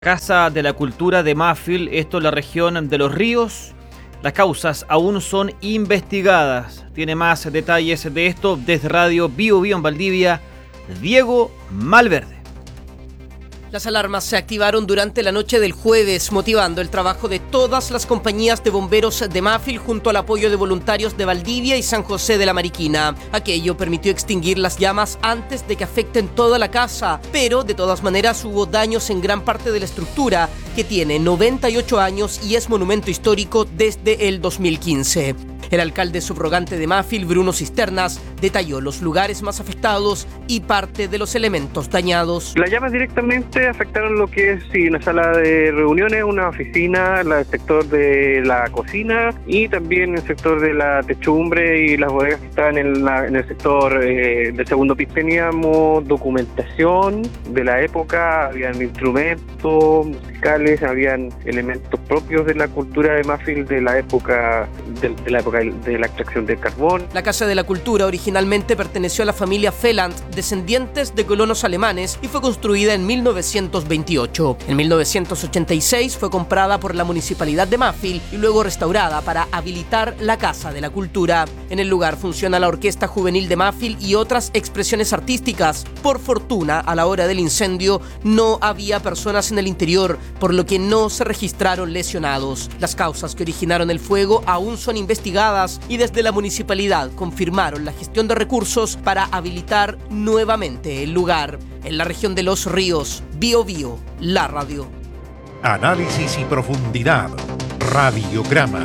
Casa de la Cultura de Mafil, esto en la región de Los Ríos. Las causas aún son investigadas. Tiene más detalles de esto desde Radio Bio Bio en Valdivia, Diego Malverde. Las alarmas se activaron durante la noche del jueves, motivando el trabajo de todas las compañías de bomberos de Mafil junto al apoyo de voluntarios de Valdivia y San José de la Mariquina. Aquello permitió extinguir las llamas antes de que afecten toda la casa, pero de todas maneras hubo daños en gran parte de la estructura, que tiene 98 años y es monumento histórico desde el 2015. El alcalde subrogante de Mafil, Bruno Cisternas, detalló los lugares más afectados y parte de los elementos dañados. Las llamas directamente afectaron lo que es una sala de reuniones, una oficina, el sector de la cocina y también el sector de la techumbre y las bodegas que estaban en el sector del segundo piso. Teníamos documentación de la época, habían instrumentos musicales, habían elementos propios de la cultura de Mafil de la época de la extracción del carbón. La Casa de la Cultura originalmente perteneció a la familia Feland, descendientes de colonos alemanes, y fue construida en 1928. En 1986 fue comprada por la Municipalidad de Mafil y luego restaurada para habilitar la Casa de la Cultura. En el lugar funciona la Orquesta Juvenil de Mafil y otras expresiones artísticas. Por fortuna, a la hora del incendio no había personas en el interior, por lo que no se registraron lesionados. Las causas que originaron el fuego aún son investigadas y desde la municipalidad confirmaron la gestión de recursos para habilitar nuevamente el lugar. En la región de Los Ríos, Bio Bio, la radio. Análisis y profundidad. Radiograma.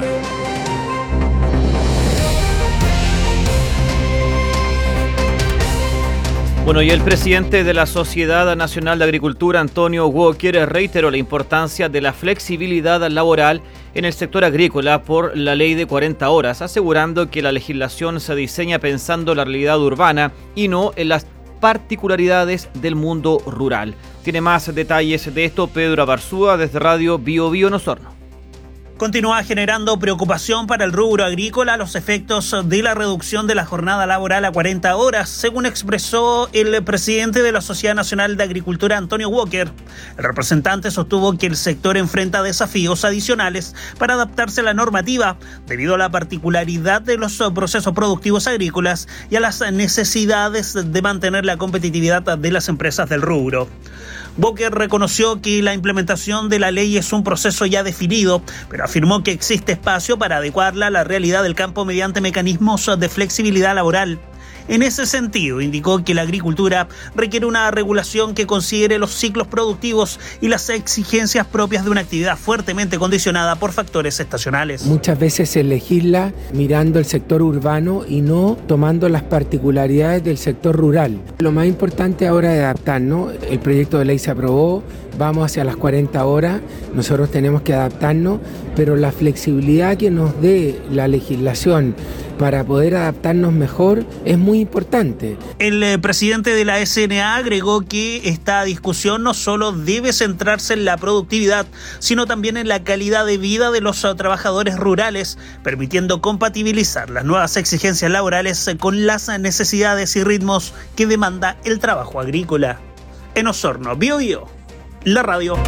Bueno, y el presidente de la Sociedad Nacional de Agricultura, Antonio Walker, reiteró la importancia de la flexibilidad laboral en el sector agrícola por la ley de 40 horas, asegurando que la legislación se diseña pensando en la realidad urbana y no en las particularidades del mundo rural. Tiene más detalles de esto Pedro Abarzúa desde Radio Bio Bio en Osorno. Continúa generando preocupación para el rubro agrícola los efectos de la reducción de la jornada laboral a 40 horas, según expresó el presidente de la Sociedad Nacional de Agricultura, Antonio Walker. El representante sostuvo que el sector enfrenta desafíos adicionales para adaptarse a la normativa, debido a la particularidad de los procesos productivos agrícolas y a las necesidades de mantener la competitividad de las empresas del rubro. Walker reconoció que la implementación de la ley es un proceso ya definido, pero afirmó que existe espacio para adecuarla a la realidad del campo mediante mecanismos de flexibilidad laboral. En ese sentido, indicó que la agricultura requiere una regulación que considere los ciclos productivos y las exigencias propias de una actividad fuertemente condicionada por factores estacionales. Muchas veces se legisla mirando el sector urbano y no tomando las particularidades del sector rural. Lo más importante ahora es adaptarnos. El proyecto de ley se aprobó, vamos hacia las 40 horas, nosotros tenemos que adaptarnos, pero la flexibilidad que nos dé la legislación para poder adaptarnos mejor es muy importante. El presidente de la SNA agregó que esta discusión no solo debe centrarse en la productividad, sino también en la calidad de vida de los trabajadores rurales, permitiendo compatibilizar las nuevas exigencias laborales con las necesidades y ritmos que demanda el trabajo agrícola. En Osorno, Bio Bio, la radio.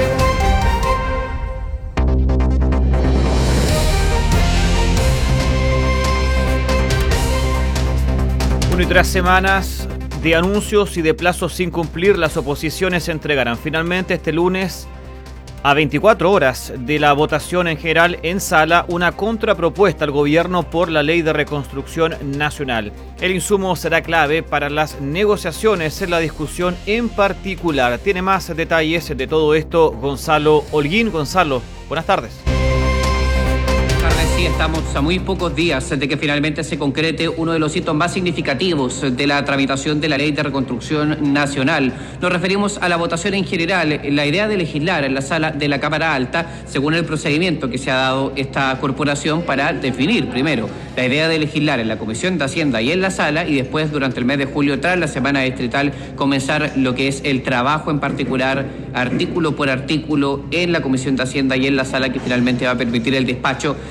1 y 3 semanas de anuncios y de plazos sin cumplir, las oposiciones se entregarán finalmente este lunes a 24 horas de la votación en general en sala una contrapropuesta al gobierno por la Ley de Reconstrucción Nacional. El insumo será clave para las negociaciones en la discusión en particular. Tiene más detalles de todo esto Gonzalo Holguín. Gonzalo, buenas tardes. Sí, estamos a muy pocos días de que finalmente se concrete uno de los hitos más significativos de la tramitación de la Ley de Reconstrucción Nacional. Nos referimos a la votación en general. La idea de legislar en la sala de la Cámara Alta, según el procedimiento que se ha dado esta corporación para definir primero la idea de legislar en la Comisión de Hacienda y en la sala, y después durante el mes de julio, tras la semana distrital, comenzar lo que es el trabajo en particular, artículo por artículo, en la Comisión de Hacienda y en la sala, que finalmente va a permitir el despacho de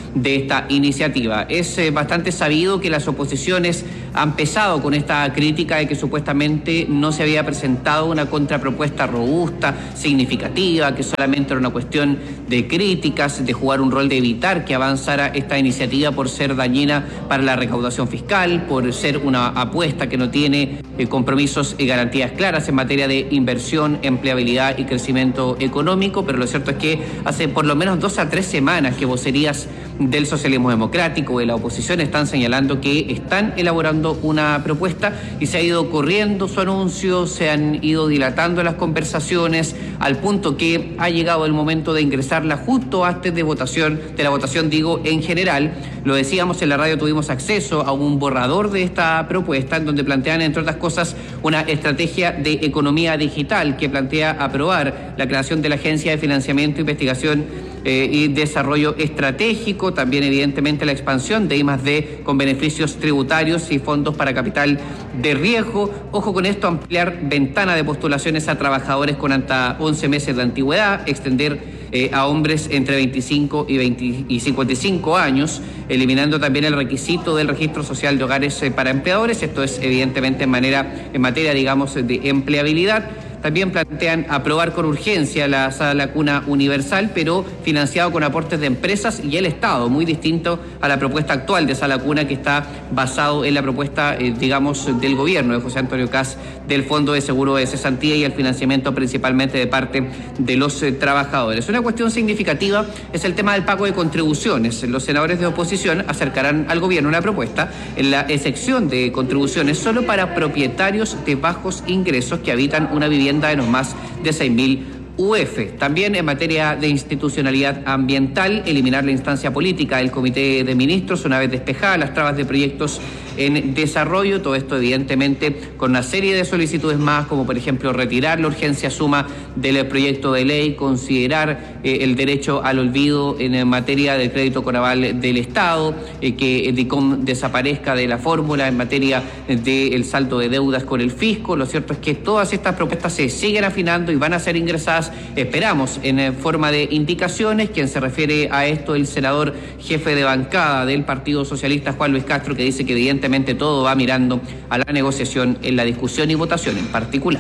esta iniciativa. Es bastante sabido que las oposiciones han pesado con esta crítica de que supuestamente no se había presentado una contrapropuesta robusta, significativa, que solamente era una cuestión de críticas, de jugar un rol de evitar que avanzara esta iniciativa por ser dañina para la recaudación fiscal, por ser una apuesta que no tiene compromisos y garantías claras en materia de inversión, empleabilidad y crecimiento económico, pero lo cierto es que hace por lo menos 2 a 3 semanas que vocerías del socialismo democrático, de la oposición, están señalando que están elaborando una propuesta y se ha ido corriendo su anuncio, se han ido dilatando las conversaciones al punto que ha llegado el momento de ingresarla justo antes de la votación en general. Lo decíamos en la radio, tuvimos acceso a un borrador de esta propuesta en donde plantean, entre otras cosas, una estrategia de economía digital que plantea aprobar la creación de la Agencia de Financiamiento, Investigación y Desarrollo Estratégico, también evidentemente la expansión de I+D con beneficios tributarios y fondos para capital de riesgo. Ojo con esto, ampliar ventana de postulaciones a trabajadores con hasta 11 meses de antigüedad, extender a hombres entre 25 y 55 años, eliminando también el requisito del registro social de hogares para empleadores. Esto es evidentemente en materia, digamos, de empleabilidad. También plantean aprobar con urgencia la sala cuna universal, pero financiado con aportes de empresas y el Estado, muy distinto a la propuesta actual de sala cuna, que está basado en la propuesta, del gobierno de José Antonio Kast, del Fondo de Seguro de Cesantía y el financiamiento principalmente de parte de los trabajadores. Una cuestión significativa es el tema del pago de contribuciones. Los senadores de oposición acercarán al gobierno una propuesta en la excepción de contribuciones solo para propietarios de bajos ingresos que habitan una vivienda de no más de 6.000 UF. También en materia de institucionalidad ambiental, eliminar la instancia política del Comité de Ministros una vez despejadas las trabas de proyectos en desarrollo. Todo esto evidentemente con una serie de solicitudes más, como por ejemplo retirar la urgencia suma del proyecto de ley, considerar el derecho al olvido en materia del crédito con aval del Estado, que el DICOM desaparezca de la fórmula en materia del saldo de deudas con el fisco. Lo cierto es que todas estas propuestas se siguen afinando y van a ser ingresadas, esperamos, en forma de indicaciones. Quien se refiere a esto, el senador jefe de bancada del Partido Socialista, Juan Luis Castro, que dice que evidentemente todo va mirando a la negociación en la discusión y votación en particular.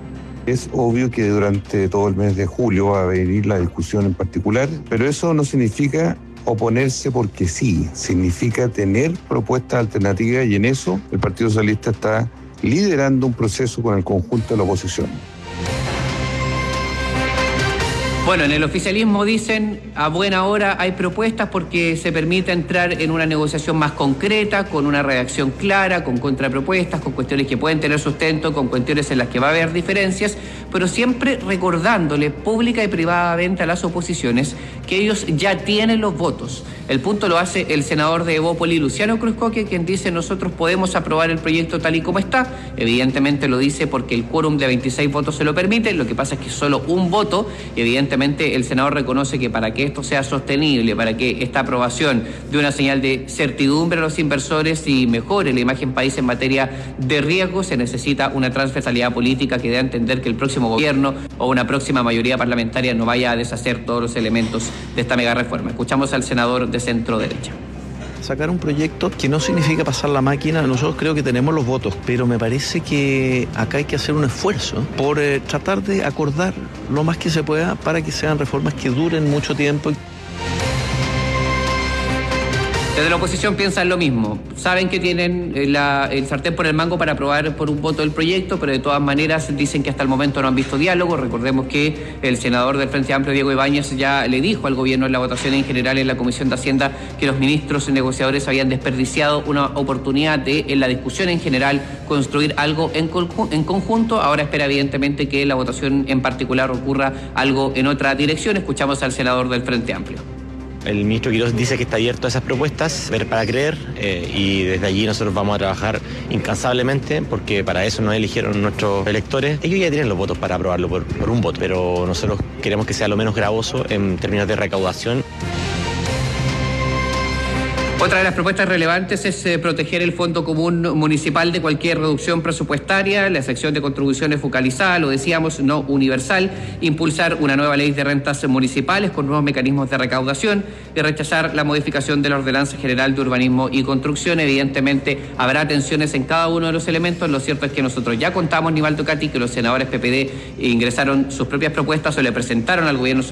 Es obvio que durante todo el mes de julio va a venir la discusión en particular, pero eso no significa oponerse porque sí, significa tener propuestas alternativas, y en eso el Partido Socialista está liderando un proceso con el conjunto de la oposición. Bueno, en el oficialismo dicen a buena hora hay propuestas porque se permite entrar en una negociación más concreta, con una redacción clara, con contrapropuestas, con cuestiones que pueden tener sustento, con cuestiones en las que va a haber diferencias, pero siempre recordándole pública y privadamente a las oposiciones que ellos ya tienen los votos. El punto lo hace el senador de Evópoli, Luciano Cruzcoque, quien dice: nosotros podemos aprobar el proyecto tal y como está. Evidentemente lo dice porque el quórum de 26 votos se lo permite. Lo que pasa es que solo un voto, y evidentemente el senador reconoce que para que esto sea sostenible, para que esta aprobación dé una señal de certidumbre a los inversores y mejore la imagen país en materia de riesgo, se necesita una transversalidad política que dé a entender que el próximo gobierno o una próxima mayoría parlamentaria no vaya a deshacer todos los elementos de esta mega reforma. Escuchamos al senador de centro derecha. Sacar un proyecto que no significa pasar la máquina. Nosotros creo que tenemos los votos, pero me parece que acá hay que hacer un esfuerzo por tratar de acordar lo más que se pueda para que sean reformas que duren mucho tiempo. Desde la oposición piensan lo mismo. Saben que tienen el sartén por el mango para aprobar por un voto el proyecto, pero de todas maneras dicen que hasta el momento no han visto diálogo. Recordemos que el senador del Frente Amplio, Diego Ibáñez, ya le dijo al gobierno en la votación en general en la Comisión de Hacienda que los ministros negociadores habían desperdiciado una oportunidad de, en la discusión en general, construir algo en conjunto. Ahora espera evidentemente que la votación en particular ocurra algo en otra dirección. Escuchamos al senador del Frente Amplio. El ministro Quirós dice que está abierto a esas propuestas, ver para creer, y desde allí nosotros vamos a trabajar incansablemente porque para eso nos eligieron nuestros electores. Ellos ya tienen los votos para aprobarlo por un voto, pero nosotros queremos que sea lo menos gravoso en términos de recaudación. Otra de las propuestas relevantes es proteger el Fondo Común Municipal de cualquier reducción presupuestaria, la sección de contribuciones focalizada, lo decíamos, no universal, impulsar una nueva ley de rentas municipales con nuevos mecanismos de recaudación y rechazar la modificación de la Ordenanza General de Urbanismo y Construcción. Evidentemente habrá tensiones en cada uno de los elementos. Lo cierto es que nosotros ya contamos, Nivaldo Cati, que los senadores PPD ingresaron sus propias propuestas o le presentaron al gobierno